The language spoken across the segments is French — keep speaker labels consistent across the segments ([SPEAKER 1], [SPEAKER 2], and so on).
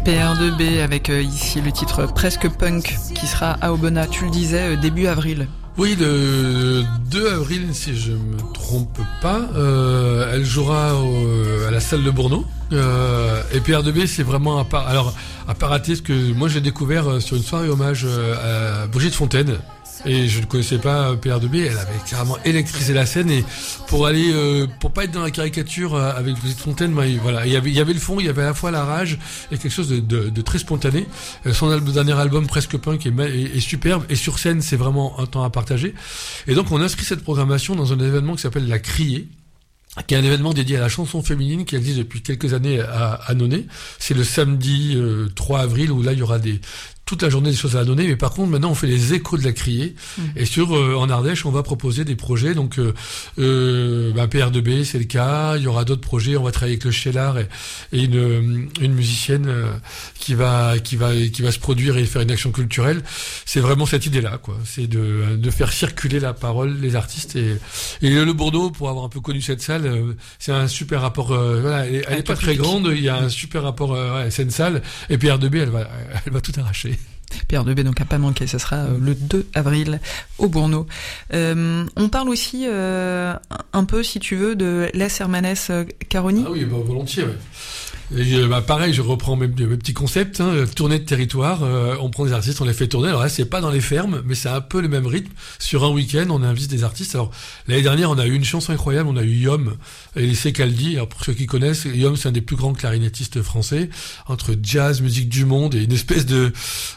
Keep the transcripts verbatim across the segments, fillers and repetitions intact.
[SPEAKER 1] P R deux B avec euh, ici le titre Presque Punk qui sera à Aubenas, tu le disais, euh, début avril.
[SPEAKER 2] Oui, le deux avril, si je me trompe pas, euh, elle jouera au, à la salle de Bourneau. Euh, et P R deux B, c'est vraiment à part. Alors, à part rater, ce que moi j'ai découvert sur une soirée hommage à Brigitte Fontaine. Et je ne connaissais pas P R deux B, elle avait carrément électrisé la scène et pour aller, euh, pour pas être dans la caricature avec Brigitte Fontaine, bah, voilà, il y avait, il y avait le fond, il y avait à la fois la rage et quelque chose de, de, de très spontané. Son album, dernier album, Presque Punk, est, est, est superbe et sur scène, c'est vraiment un temps à partager. Et donc, on inscrit cette programmation dans un événement qui s'appelle La Criée, qui est un événement dédié à la chanson féminine qui existe depuis quelques années à, à Nonay. C'est le samedi euh, trois avril où là, il y aura des toute la journée des choses à donner, mais par contre maintenant on fait les échos de la Criée mmh. et sur euh, en Ardèche on va proposer des projets, donc euh, euh, bah, P R deux B c'est le cas, il y aura d'autres projets, on va travailler avec le Chélar et, et une une musicienne euh, qui va qui va qui va se produire et faire une action culturelle. C'est vraiment cette idée là quoi, c'est de de faire circuler la parole, les artistes et et le Bordeaux, pour avoir un peu connu cette salle, euh, c'est un super rapport, euh, voilà, elle, elle est pas très grande, il y a un super rapport, euh, ouais, c'est une salle et P R deux B elle va elle va tout arracher.
[SPEAKER 1] P R deux B, donc à pas manquer, ce sera euh, le deux avril au Bourneau. Euh, on parle aussi euh, un peu, si tu veux, de Les Hermanes Caroni.
[SPEAKER 2] Ah oui, bah, volontiers, ouais. Et, bah, pareil, je reprends mes, mes petits concepts, hein, tournée de territoire, euh, on prend des artistes, on les fait tourner. Alors là, c'est pas dans les fermes, mais c'est un peu le même rythme. Sur un week-end, on invite des artistes. Alors, l'année dernière, on a eu une chance incroyable, on a eu Yom et les Secaldi. Alors, pour ceux qui connaissent, Yom, c'est un des plus grands clarinettistes français, entre jazz, musique du monde et une espèce de,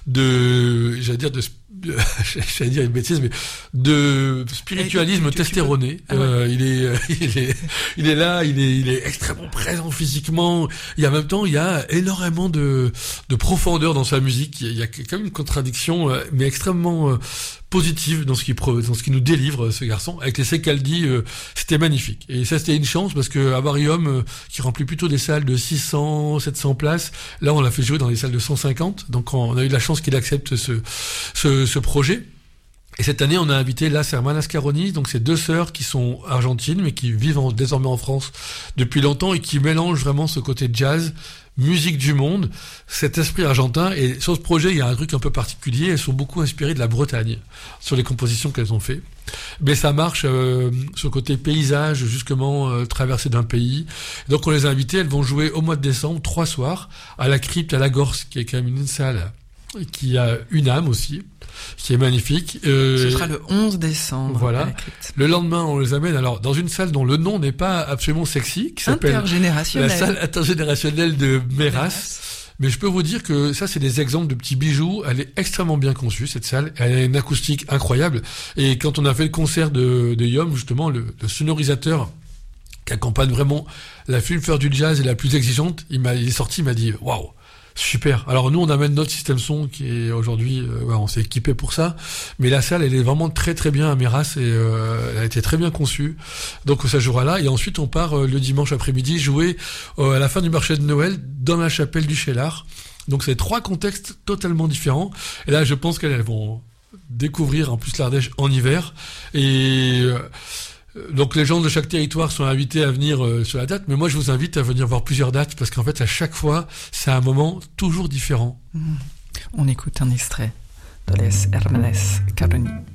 [SPEAKER 2] de, j'allais dire de, j'allais dire une bêtise, mais de spiritualisme testéroné. Ah ouais. euh, il est, il est, il est là, il est, il est extrêmement présent physiquement. Et en même temps, il y a énormément de, de profondeur dans sa musique. Il y a quand même une contradiction, mais extrêmement euh, positive dans ce qui dans ce qui nous délivre, ce garçon. Avec les Secaldi, euh, c'était magnifique. Et ça, c'était une chance parce que Avarium, euh, qui remplit plutôt des salles de six cents, sept cents places, là, on l'a fait jouer dans des salles de cent cinquante. Donc, on a eu de la chance qu'il accepte ce, ce, ce projet. Et cette année, on a invité Las Hermanas Caroni, donc c'est deux sœurs qui sont argentines, mais qui vivent en, désormais en France depuis longtemps et qui mélangent vraiment ce côté jazz, musique du monde, cet esprit argentin. Et sur ce projet, il y a un truc un peu particulier. Elles sont beaucoup inspirées de la Bretagne sur les compositions qu'elles ont fait. Mais ça marche euh, sur le côté paysage, justement, euh, traversée d'un pays. Donc on les a invitées. Elles vont jouer au mois de décembre, trois soirs, à la Crypte, à la Gorse, qui est quand même une salle qui a une âme aussi, qui est magnifique.
[SPEAKER 1] Euh, Ce sera le onze décembre.
[SPEAKER 2] Voilà. Le lendemain, on les amène alors dans une salle dont le nom n'est pas absolument sexy, qui s'appelle
[SPEAKER 1] Intergénérationnelle.
[SPEAKER 2] La salle intergénérationnelle de Méras. Mais je peux vous dire que ça, c'est des exemples de petits bijoux. Elle est extrêmement bien conçue, cette salle. Elle a une acoustique incroyable. Et quand on a fait le concert de, de Yom, justement, le, le sonorisateur qui accompagne vraiment la fleur du jazz et la plus exigeante, il m'a, il est sorti, il m'a dit, waouh! Super. Alors nous on amène notre système son qui est aujourd'hui, euh, ouais, on s'est équipé pour ça, mais la salle elle est vraiment très très bien à Méras et euh, elle a été très bien conçue. Donc ça jouera là et ensuite on part euh, le dimanche après-midi jouer euh, à la fin du marché de Noël dans la chapelle du Chélar. Donc c'est trois contextes totalement différents. Et là je pense qu'elles vont découvrir en plus l'Ardèche en hiver et euh, donc les gens de chaque territoire sont invités à venir euh, sur la date, mais moi je vous invite à venir voir plusieurs dates parce qu'en fait à chaque fois c'est un moment toujours différent.
[SPEAKER 1] Mmh. On écoute un extrait de Les Hermanes Caroni.